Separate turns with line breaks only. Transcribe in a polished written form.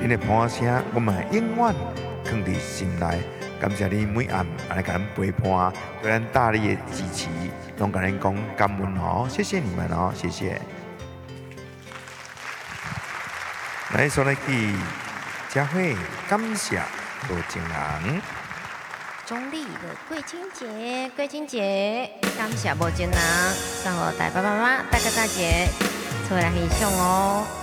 因的盘声，我们永远放伫心内。感谢你每暗来给咱陪伴，对咱大力的支持，拢跟咱讲感恩哦，谢谢你们哦，谢谢。来，说来去佳慧，感谢罗景人。
中立的桂清姐，桂清姐，感谢无情人，送给大爸爸妈妈、大哥大姐，出来欣赏哦。